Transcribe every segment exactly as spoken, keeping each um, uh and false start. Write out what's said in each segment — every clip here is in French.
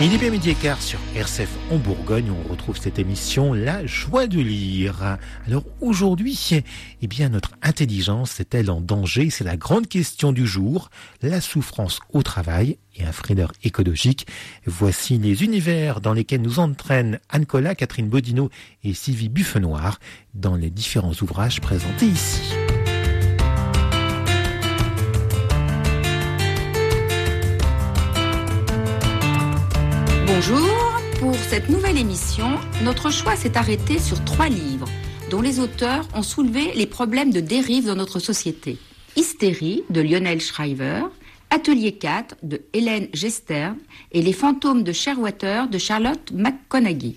Il est bien midi et quart sur R C F en Bourgogne. On retrouve cette émission La joie de lire. Alors aujourd'hui, eh bien notre intelligence est-elle en danger? C'est la grande question du jour. La souffrance au travail et un freineur écologique. Voici les univers dans lesquels nous entraînent Anne Collat, Catherine Bodino et Sylvie Buffenoir dans les différents ouvrages présentés ici. Bonjour, pour cette nouvelle émission, notre choix s'est arrêté sur trois livres dont les auteurs ont soulevé les problèmes de dérive dans notre société. Hystérie de Lionel Shriver, Atelier quatre de Hélène Gestern et Les fantômes de Sherwater de Charlotte McConaghy.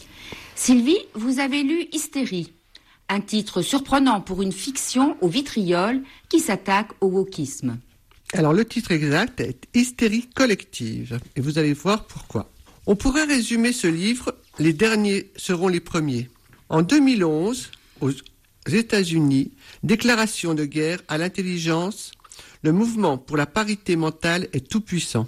Sylvie, vous avez lu Hystérie, un titre surprenant pour une fiction au vitriol qui s'attaque au wokisme. Alors le titre exact est Hystérie collective et vous allez voir pourquoi. On pourrait résumer ce livre, les derniers seront les premiers. En deux mille onze, aux États-Unis, déclaration de guerre à l'intelligence, le mouvement pour la parité mentale est tout puissant.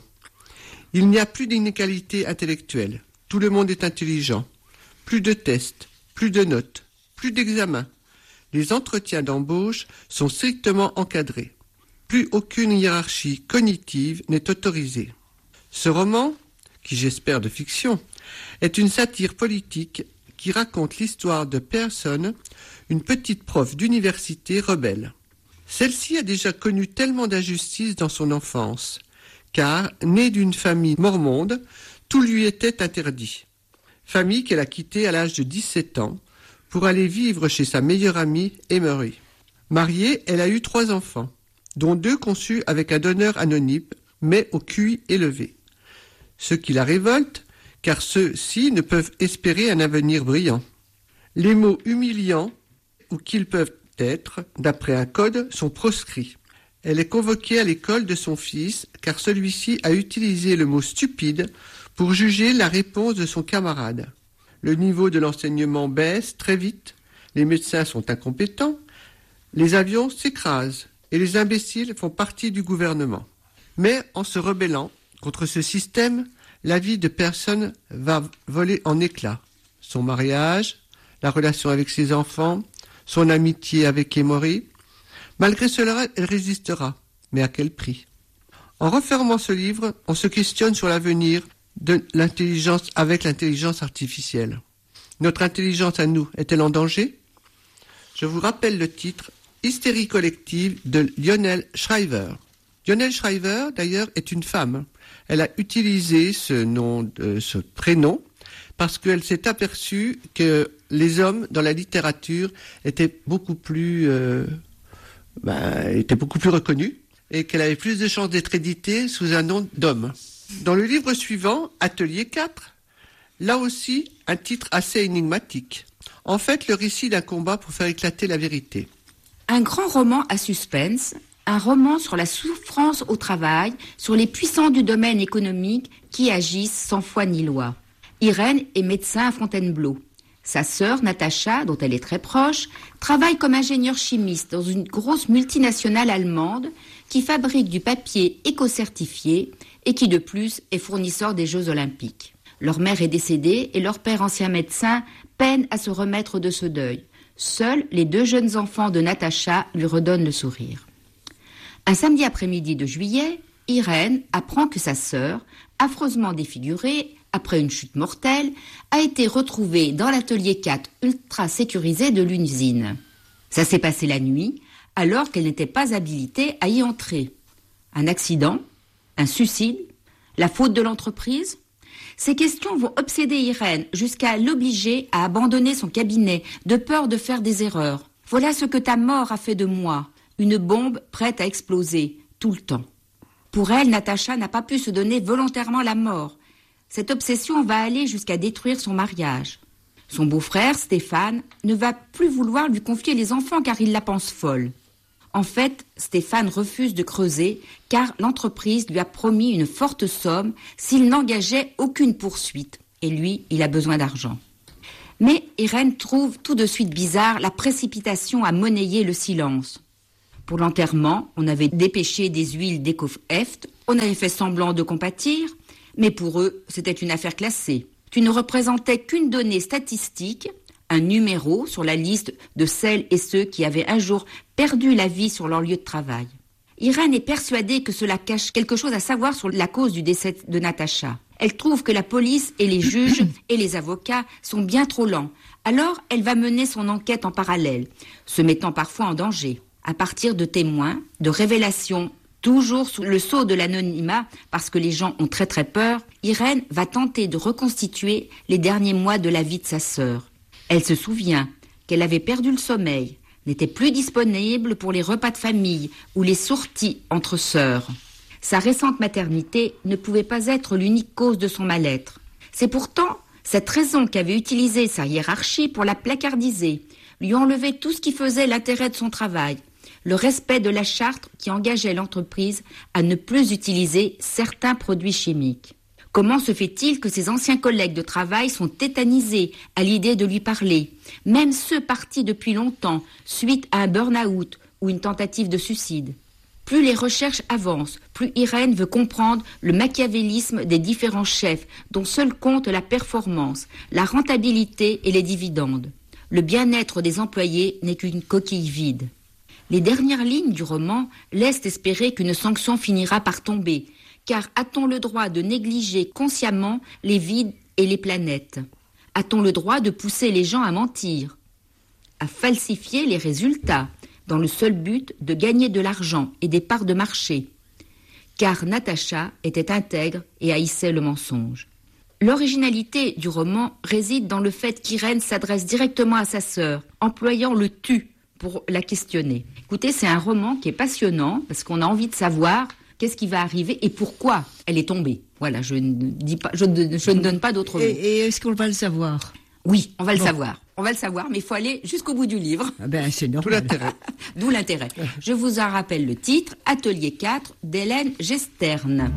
Il n'y a plus d'inégalité intellectuelle, tout le monde est intelligent. Plus de tests, plus de notes, plus d'examens. Les entretiens d'embauche sont strictement encadrés. Plus aucune hiérarchie cognitive n'est autorisée. Ce roman, qui j'espère de fiction, est une satire politique qui raconte l'histoire de Pearson, une petite prof d'université rebelle. Celle-ci a déjà connu tellement d'injustices dans son enfance, car, née d'une famille mormonde, tout lui était interdit. Famille qu'elle a quittée à l'âge de dix-sept ans pour aller vivre chez sa meilleure amie, Emery. Mariée, elle a eu trois enfants, dont deux conçus avec un donneur anonyme, mais au Q I élevé. Ce qui la révolte, car ceux-ci ne peuvent espérer un avenir brillant. Les mots humiliants, ou qu'ils peuvent être, d'après un code, sont proscrits. Elle est convoquée à l'école de son fils, car celui-ci a utilisé le mot stupide pour juger la réponse de son camarade. Le niveau de l'enseignement baisse très vite, les médecins sont incompétents, les avions s'écrasent, et les imbéciles font partie du gouvernement. Mais en se rebellant contre ce système, la vie de personne va voler en éclats. Son mariage, la relation avec ses enfants, son amitié avec Emory. Malgré cela, elle résistera. Mais à quel prix? En refermant ce livre, on se questionne sur l'avenir de l'intelligence avec l'intelligence artificielle. Notre intelligence à nous est-elle en danger? Je vous rappelle le titre Hystérie collective de Lionel Shriver. Lionel Shriver, d'ailleurs, est une femme. Elle a utilisé ce nom, euh, ce prénom, parce qu'elle s'est aperçue que les hommes dans la littérature étaient beaucoup plus, euh, ben, étaient beaucoup plus reconnus et qu'elle avait plus de chances d'être éditée sous un nom d'homme. Dans le livre suivant, Atelier quatre, là aussi un titre assez énigmatique. En fait, le récit d'un combat pour faire éclater la vérité. Un grand roman à suspense, un roman sur la souffrance au travail, sur les puissants du domaine économique qui agissent sans foi ni loi. Irène est médecin à Fontainebleau. Sa sœur, Natacha, dont elle est très proche, travaille comme ingénieure chimiste dans une grosse multinationale allemande qui fabrique du papier éco-certifié et qui de plus est fournisseur des Jeux Olympiques. Leur mère est décédée et leur père, ancien médecin, peine à se remettre de ce deuil. Seuls les deux jeunes enfants de Natacha lui redonnent le sourire. Un samedi après-midi de juillet, Irène apprend que sa sœur, affreusement défigurée après une chute mortelle, a été retrouvée dans l'atelier quatre ultra sécurisé de l'usine. Ça s'est passé la nuit, alors qu'elle n'était pas habilitée à y entrer. Un accident? Un suicide? La faute de l'entreprise? Ces questions vont obséder Irène jusqu'à l'obliger à abandonner son cabinet de peur de faire des erreurs. Voilà ce que ta mort a fait de moi, une bombe prête à exploser, tout le temps. Pour elle, Natacha n'a pas pu se donner volontairement la mort. Cette obsession va aller jusqu'à détruire son mariage. Son beau-frère, Stéphane, ne va plus vouloir lui confier les enfants car il la pense folle. En fait, Stéphane refuse de creuser car l'entreprise lui a promis une forte somme s'il n'engageait aucune poursuite. Et lui, il a besoin d'argent. Mais Irène trouve tout de suite bizarre la précipitation à monnayer le silence. Pour l'enterrement, on avait dépêché des huiles d'éco-heft, on avait fait semblant de compatir, Mais pour eux, c'était une affaire classée. Tu ne représentais qu'une donnée statistique, un numéro sur la liste de celles et ceux qui avaient un jour perdu la vie sur leur lieu de travail. Irène est persuadée que cela cache quelque chose à savoir sur la cause du décès de Natacha. Elle trouve que la police et les juges et les avocats sont bien trop lents. Alors, elle va mener son enquête en parallèle, se mettant parfois en danger. À partir de témoins, de révélations, toujours sous le sceau de l'anonymat, parce que les gens ont très très peur, Irène va tenter de reconstituer les derniers mois de la vie de sa sœur. Elle se souvient qu'elle avait perdu le sommeil, n'était plus disponible pour les repas de famille ou les sorties entre sœurs. Sa récente maternité ne pouvait pas être l'unique cause de son mal-être. C'est pourtant cette raison qu'avait utilisée sa hiérarchie pour la placardiser, lui enlever tout ce qui faisait l'intérêt de son travail, le respect de la charte qui engageait l'entreprise à ne plus utiliser certains produits chimiques. Comment se fait-il que ses anciens collègues de travail sont tétanisés à l'idée de lui parler, même ceux partis depuis longtemps, suite à un burn-out ou une tentative de suicide? Plus les recherches avancent, plus Irène veut comprendre le machiavélisme des différents chefs dont seul compte la performance, la rentabilité et les dividendes. Le bien-être des employés n'est qu'une coquille vide. Les dernières lignes du roman laissent espérer qu'une sanction finira par tomber, car a-t-on le droit de négliger consciemment les vies et les planètes? A-t-on le droit de pousser les gens à mentir, à falsifier les résultats, dans le seul but de gagner de l'argent et des parts de marché? Car Natacha était intègre et haïssait le mensonge. L'originalité du roman réside dans le fait qu'Irène s'adresse directement à sa sœur, employant le « tu » pour la questionner. Écoutez, c'est un roman qui est passionnant, parce qu'on a envie de savoir qu'est-ce qui va arriver et pourquoi elle est tombée. Voilà, je ne dis pas, je ne, je ne donne pas d'autres mots. Et, et est-ce qu'on va le savoir? Oui, on va le bon. savoir. On va le savoir, mais il faut aller jusqu'au bout du livre. Ah ben, c'est normal. Tout l'intérêt. D'où l'intérêt. Je vous en rappelle le titre, Atelier quatre d'Hélène Gestern.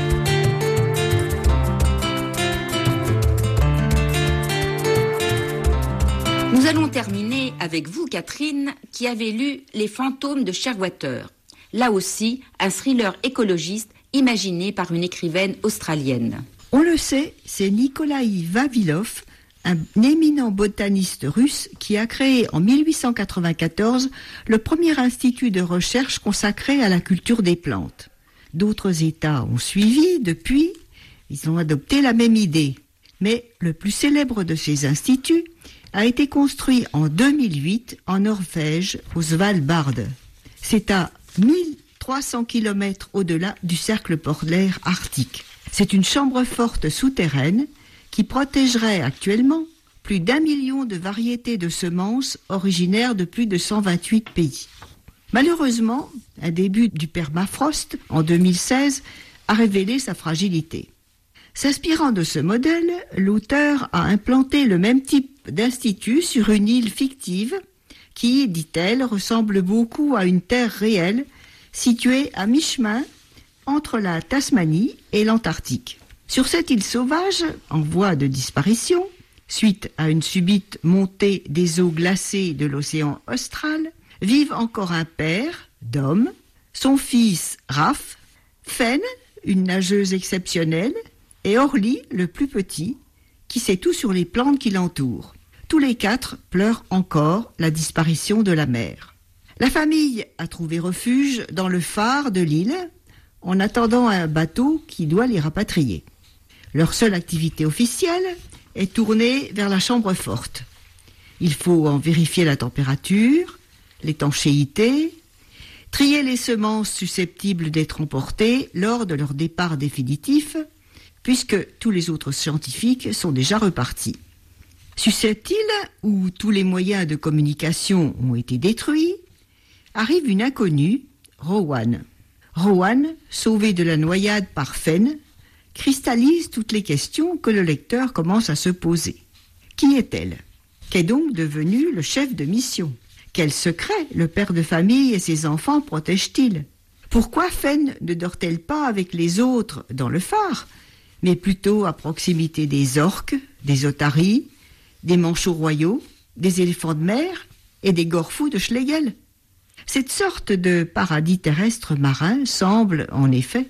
Nous allons terminer avec vous, Catherine, qui avez lu Les fantômes de Sherwater. Là aussi, un thriller écologiste imaginé par une écrivaine australienne. On le sait, c'est Nikolai Vavilov, un éminent botaniste russe qui a créé en mille huit cent quatre-vingt-quatorze le premier institut de recherche consacré à la culture des plantes. D'autres États ont suivi depuis, ils ont adopté la même idée. Mais le plus célèbre de ces instituts a été construit en deux mille huit en Norvège, au Svalbard. C'est à mille trois cents kilomètres au-delà du cercle polaire arctique. C'est une chambre forte souterraine qui protégerait actuellement plus d'un million de variétés de semences originaires de plus de cent vingt-huit pays. Malheureusement, un début du permafrost, en deux mille seize, a révélé sa fragilité. S'inspirant de ce modèle, l'auteur a implanté le même type d'institut sur une île fictive qui, dit-elle, ressemble beaucoup à une terre réelle située à mi-chemin entre la Tasmanie et l'Antarctique. Sur cette île sauvage, en voie de disparition, suite à une subite montée des eaux glacées de l'océan austral, vivent encore un père, Dom, son fils, Raph, Fen, une nageuse exceptionnelle, et Orly, le plus petit, qui sait tout sur les plantes qui l'entourent. Tous les quatre pleurent encore la disparition de la mère. La famille a trouvé refuge dans le phare de l'île, en attendant un bateau qui doit les rapatrier. Leur seule activité officielle est tournée vers la chambre forte. Il faut en vérifier la température, l'étanchéité, trier les semences susceptibles d'être emportées lors de leur départ définitif, puisque tous les autres scientifiques sont déjà repartis. Sur cette île, où tous les moyens de communication ont été détruits, arrive une inconnue, Rowan. Rowan, sauvée de la noyade par Fen, cristallise toutes les questions que le lecteur commence à se poser. Qui est-elle? Qu'est donc devenu le chef de mission? Quel secret le père de famille et ses enfants protègent-ils? Pourquoi Fen ne dort-elle pas avec les autres dans le phare, mais plutôt à proximité des orques, des otaries, des manchots royaux, des éléphants de mer et des gorfous de Schlegel? Cette sorte de paradis terrestre marin semble, en effet,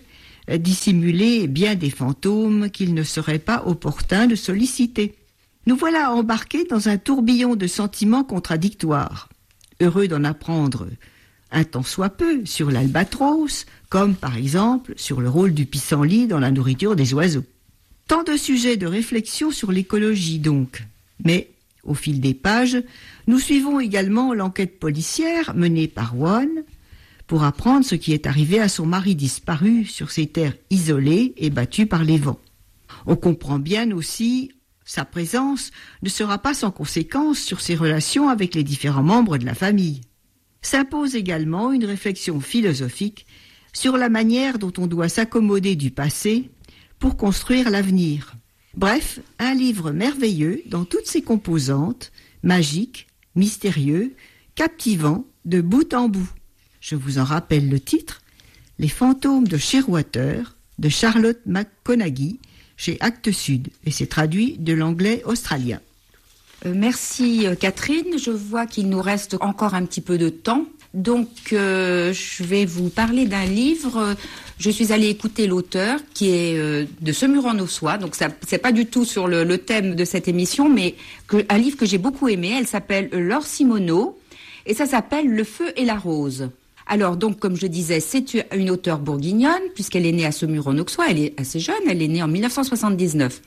dissimuler bien des fantômes qu'il ne serait pas opportun de solliciter. Nous voilà embarqués dans un tourbillon de sentiments contradictoires. Heureux d'en apprendre un tant soit peu sur l'albatros, comme par exemple sur le rôle du pissenlit dans la nourriture des oiseaux. Tant de sujets de réflexion sur l'écologie donc. Mais, au fil des pages, nous suivons également l'enquête policière menée par Wan pour apprendre ce qui est arrivé à son mari disparu sur ces terres isolées et battues par les vents. On comprend bien aussi sa présence ne sera pas sans conséquence sur ses relations avec les différents membres de la famille. S'impose également une réflexion philosophique sur la manière dont on doit s'accommoder du passé pour construire l'avenir. Bref, un livre merveilleux dans toutes ses composantes, magique, mystérieux, captivant de bout en bout. Je vous en rappelle le titre, Les fantômes de Shearwater de Charlotte McConaghy chez Actes Sud, et c'est traduit de l'anglais australien. Euh, merci Catherine, je vois qu'il nous reste encore un petit peu de temps, donc euh, je vais vous parler d'un livre. Je suis allée écouter l'auteur qui est euh, de Semur-en-Auxois, donc ça c'est pas du tout sur le, le thème de cette émission, mais que, un livre que j'ai beaucoup aimé. Elle s'appelle Laure Simoneau et ça s'appelle Le feu et la rose. Alors donc, comme je disais, c'est une auteure bourguignonne, puisqu'elle est née à Semur-en-Auxois, elle est assez jeune, elle est née en dix-neuf cent soixante-dix-neuf.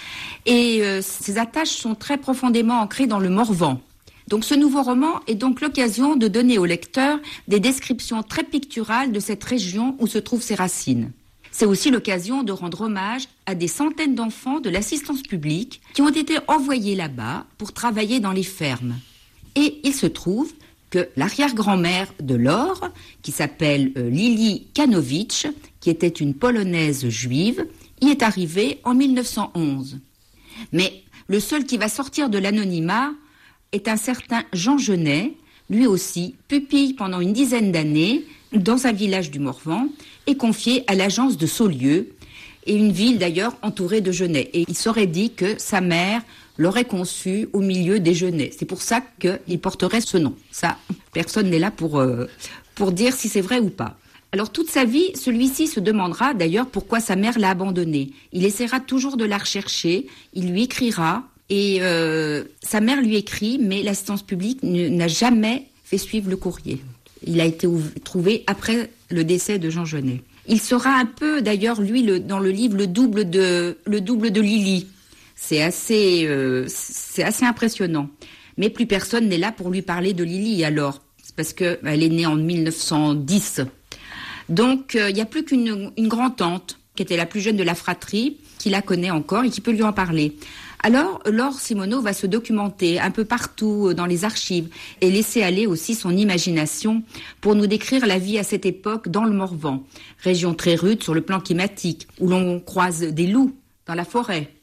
Et euh, ses attaches sont très profondément ancrées dans le Morvan. Donc ce nouveau roman est donc l'occasion de donner au lecteur des descriptions très picturales de cette région où se trouvent ses racines. C'est aussi l'occasion de rendre hommage à des centaines d'enfants de l'assistance publique qui ont été envoyés là-bas pour travailler dans les fermes. Et il se trouve que l'arrière-grand-mère de Laure, qui s'appelle euh, Lili Kanowicz, qui était une Polonaise juive, y est arrivée en mille neuf cent onze. Mais le seul qui va sortir de l'anonymat est un certain Jean Genet, lui aussi pupille pendant une dizaine d'années dans un village du Morvan et confié à l'agence de Saulieu, et une ville d'ailleurs entourée de genêts. Et il serait dit que sa mère l'aurait conçu au milieu des genêts. C'est pour ça qu'il porterait ce nom. Ça, personne n'est là pour, euh, pour dire si c'est vrai ou pas. Alors toute sa vie, celui-ci se demandera d'ailleurs pourquoi sa mère l'a abandonné. Il essaiera toujours de la rechercher, il lui écrira, et euh, sa mère lui écrit, mais l'assistance publique ne, n'a jamais fait suivre le courrier. Il a été trouvé après le décès de Jean Genet. Il sera un peu, d'ailleurs, lui, le, dans le livre, le double de, le double de Lili. C'est assez, euh, c'est assez impressionnant. Mais plus personne n'est là pour lui parler de Lili, alors. C'est parce qu'elle est née en mille neuf cent dix. Donc, il euh, n'y a plus qu'une une grand-tante, qui était la plus jeune de la fratrie, qui la connaît encore et qui peut lui en parler. Alors, Laure Simoneau va se documenter un peu partout dans les archives et laisser aller aussi son imagination pour nous décrire la vie à cette époque dans le Morvan, région très rude sur le plan climatique, où l'on croise des loups dans la forêt.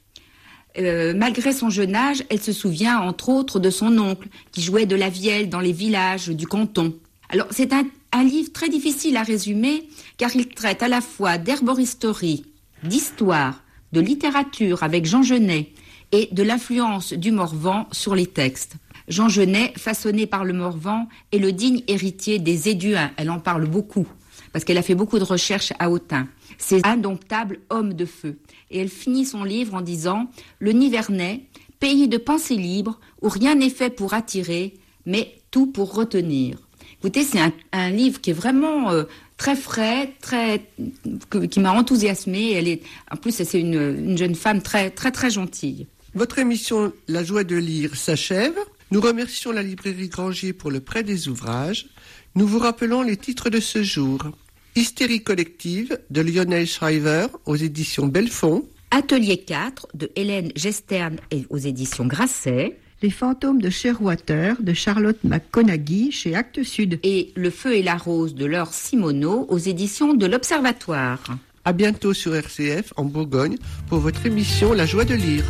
Euh, malgré son jeune âge, elle se souvient entre autres de son oncle qui jouait de la vielle dans les villages du canton. Alors, c'est un, un livre très difficile à résumer car il traite à la fois d'herboristerie, d'histoire, de littérature avec Jean Genet et de l'influence du Morvan sur les textes. Jean Genet, façonné par le Morvan, est le digne héritier des Éduins. Elle en parle beaucoup, parce qu'elle a fait beaucoup de recherches à Autun. C'est indomptable homme de feu. Et elle finit son livre en disant « Le Nivernais, pays de pensée libre, où rien n'est fait pour attirer, mais tout pour retenir. » Écoutez, c'est un, un livre qui est vraiment euh, très frais, très, que, qui m'a enthousiasmée. Elle est, en plus, c'est une, une jeune femme très, très, très gentille. Votre émission La joie de lire s'achève. Nous remercions la librairie Granger pour le prêt des ouvrages. Nous vous rappelons les titres de ce jour. Hystérie collective de Lionel Shriver aux éditions Belfond. Atelier quatre de Hélène Gestern et aux éditions Grasset. Les fantômes de Shearwater de Charlotte McConaghy chez Actes Sud. Et Le feu et la rose de Laure Simoneau aux éditions de l'Observatoire. À bientôt sur R C F en Bourgogne pour votre émission La joie de lire.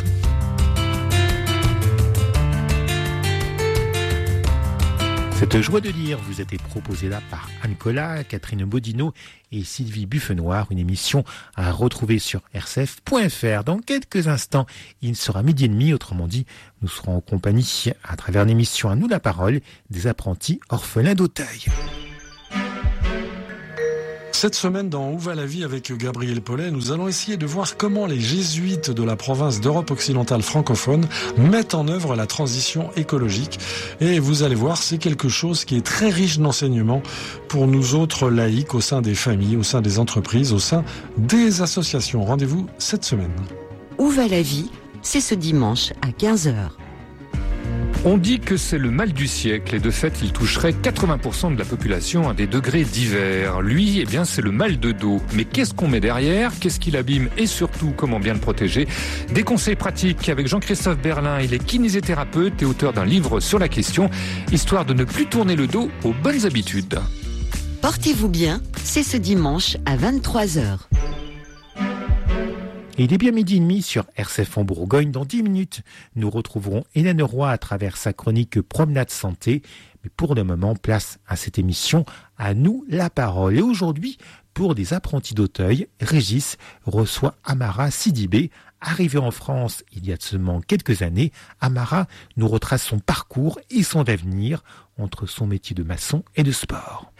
Cette joie de lire vous a été proposée là par Anne Collat, Catherine Bodino et Sylvie Buffenoir, une émission à retrouver sur r c f point f r. Dans quelques instants, il sera midi et demi, autrement dit, nous serons en compagnie, à travers l'émission À nous la parole, des apprentis orphelins d'Auteuil. Cette semaine, dans Où va la vie avec Gabriel Paulet, nous allons essayer de voir comment les jésuites de la province d'Europe occidentale francophone mettent en œuvre la transition écologique. Et vous allez voir, c'est quelque chose qui est très riche d'enseignements pour nous autres laïcs au sein des familles, au sein des entreprises, au sein des associations. Rendez-vous cette semaine. Où va la vie ? C'est ce dimanche à quinze heures. On dit que c'est le mal du siècle et de fait il toucherait quatre-vingts pour cent de la population à des degrés divers. Lui, eh bien c'est le mal de dos. Mais qu'est-ce qu'on met derrière ? Qu'est-ce qui l'abîme ? Et surtout, comment bien le protéger ? Des conseils pratiques avec Jean-Christophe Berlin. Il est kinésithérapeute et auteur d'un livre sur la question, histoire de ne plus tourner le dos aux bonnes habitudes. Portez-vous bien, c'est ce dimanche à vingt-trois heures. Il est bien midi et demi sur R C F en Bourgogne. Dans dix minutes, nous retrouverons Hélène Roy à travers sa chronique Promenade Santé. Mais pour le moment, place à cette émission À nous la parole. Et aujourd'hui, pour des apprentis d'Auteuil, Régis reçoit Amara Sidibé. Arrivée en France il y a seulement quelques années, Amara nous retrace son parcours et son avenir entre son métier de maçon et de sport.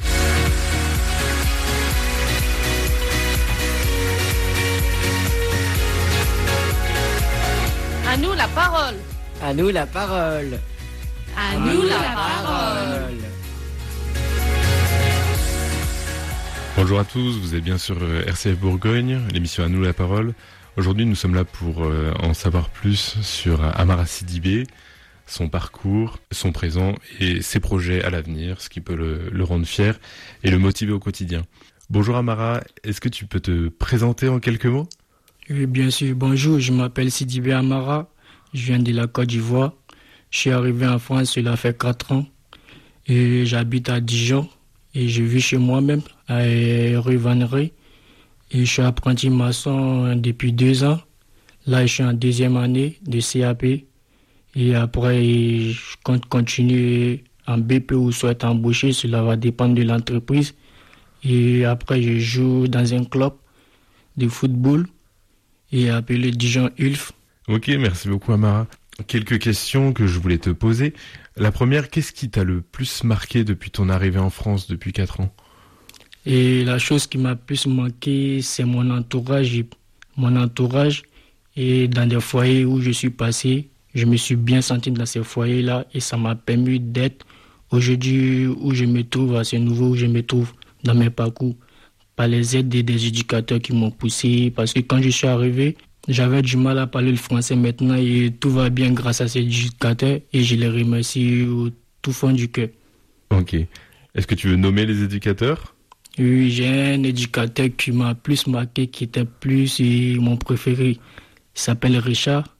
À nous la parole. À nous la parole. À nous la parole. Bonjour à tous, vous êtes bien sur R C F Bourgogne, l'émission À nous la parole. Aujourd'hui, nous sommes là pour en savoir plus sur Amara Sidibé, son parcours, son présent et ses projets à l'avenir, ce qui peut le, le rendre fier et le motiver au quotidien. Bonjour Amara, est-ce que tu peux te présenter en quelques mots ? Oui, bien sûr. Bonjour, je m'appelle Sidibé Amara. Je viens de la Côte d'Ivoire. Je suis arrivé en France, cela fait quatre ans. Et j'habite à Dijon. Et je vis chez moi-même, à rue Vanneray. Et je suis apprenti maçon depuis deux ans. Là, je suis en deuxième année de C A P. Et après, je compte continuer en B P ou soit embaucher. Cela va dépendre de l'entreprise. Et après, je joue dans un club de football et appelé Dijon Ulf. Ok, merci beaucoup Amara. Quelques questions que je voulais te poser. La première, qu'est-ce qui t'a le plus marqué depuis ton arrivée en France depuis quatre ans ? Et la chose qui m'a plus marqué, c'est mon entourage. Mon entourage, et dans des foyers où je suis passé, je me suis bien senti dans ces foyers-là et ça m'a permis d'être aujourd'hui où je me trouve, à ce niveau où je me trouve dans mes parcours. Par les aides des, des éducateurs qui m'ont poussé, parce que quand je suis arrivé, j'avais du mal à parler le français maintenant et tout va bien grâce à ces éducateurs et je les remercie au tout fond du cœur. Ok. Est-ce que tu veux nommer les éducateurs ? Oui, j'ai un éducateur qui m'a plus marqué, qui était plus et mon préféré. Il s'appelle Richard.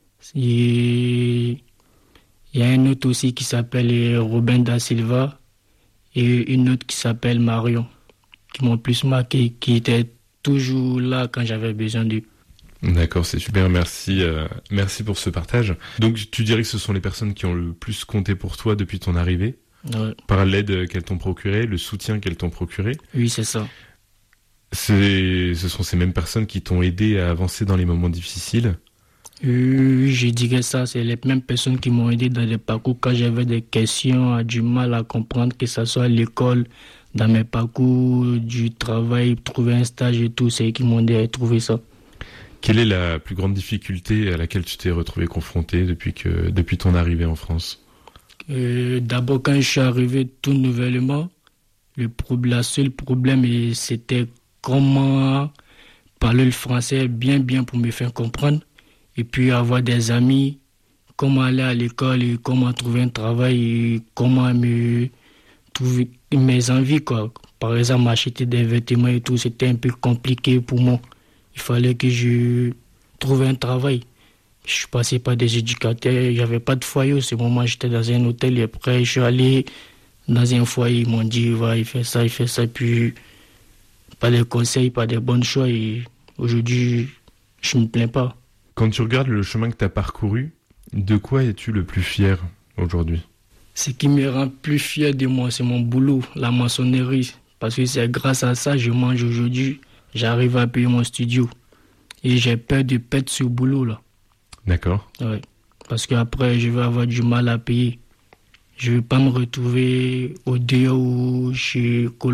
Et il y a un autre aussi qui s'appelle Robin da Silva et une autre qui s'appelle Marion, qui m'ont plus marqué, qui était toujours là quand j'avais besoin d'eux. D'accord, c'est super, merci, euh, merci pour ce partage. Donc tu dirais que ce sont les personnes qui ont le plus compté pour toi depuis ton arrivée, ouais. Par l'aide qu'elles t'ont procurée, le soutien qu'elles t'ont procuré. Oui, c'est ça. C'est, ce sont ces mêmes personnes qui t'ont aidé à avancer dans les moments difficiles. Oui, je dirais ça, c'est les mêmes personnes qui m'ont aidé dans les parcours quand j'avais des questions, du mal à comprendre, que ce soit à l'école, dans mes parcours, du travail, trouver un stage et tout, c'est eux qui m'ont aidé à trouver ça. Quelle est la plus grande difficulté à laquelle tu t'es retrouvé confronté depuis, que, depuis ton arrivée en France ? euh, D'abord, quand je suis arrivé tout nouvellement, le problème, le seul problème, c'était comment parler le français bien, bien pour me faire comprendre. Et puis avoir des amis, comment aller à l'école, et comment trouver un travail, et comment me trouver mes envies, quoi. Par exemple, acheter des vêtements et tout, c'était un peu compliqué pour moi. Il fallait que je trouve un travail. Je suis passé par des éducateurs, il n'y avait pas de foyer. À ce moment, j'étais dans un hôtel et après, je suis allé dans un foyer. Ils m'ont dit, va, il fait ça, il fait ça. Puis, pas des conseils, pas des bons choix. Et aujourd'hui, je ne me plains pas. Quand tu regardes le chemin que tu as parcouru, de quoi es-tu le plus fier aujourd'hui ? Ce qui me rend plus fier de moi, c'est mon boulot, la maçonnerie. Parce que c'est grâce à ça que je mange aujourd'hui. J'arrive à payer mon studio. Et j'ai peur de perdre ce boulot-là. D'accord. Ouais. Parce qu'après, je vais avoir du mal à payer. Je ne vais pas me retrouver au dehors ou chez colo,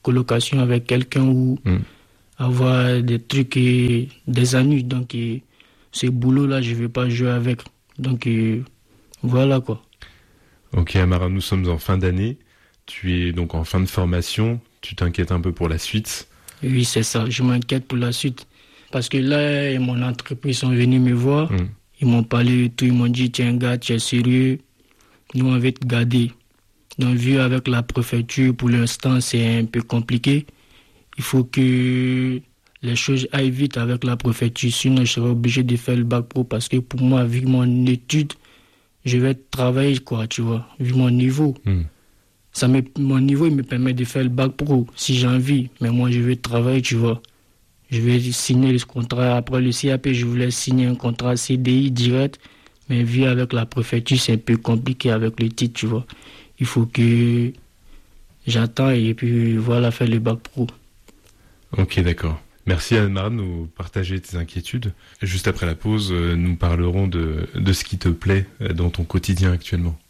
colocation avec quelqu'un ou mm. avoir des trucs et des ennuis. Donc, et, ce boulot-là, je ne vais pas jouer avec. Donc, et, voilà quoi. Ok, Amara, nous sommes en fin d'année. Tu es donc en fin de formation. Tu t'inquiètes un peu pour la suite? Oui, c'est ça. Je m'inquiète pour la suite. Parce que là, mon entreprise sont venus me voir. Mm. Ils m'ont parlé et tout. Ils m'ont dit, tiens, gars, tu es sérieux. Nous, on va te garder. Donc, vu avec la préfecture, pour l'instant, c'est un peu compliqué. Il faut que les choses aillent vite avec la préfecture. Sinon, je serai obligé de faire le bac pro. Parce que pour moi, vu mon étude, je vais travailler, quoi, tu vois. Vu mon niveau. Mm. Ça me, mon niveau, il me permet de faire le bac pro, si j'ai envie. Mais moi, je vais travailler, tu vois. Je vais signer le contrat. Après le C A P, je voulais signer un contrat C D I direct. Mais vu avec la préfecture, c'est un peu compliqué avec le titre, tu vois. Il faut que j'attends et puis voilà, faire le bac pro. Ok, d'accord. Merci Amara de nous partager tes inquiétudes. Juste après la pause, nous parlerons de, de ce qui te plaît dans ton quotidien actuellement.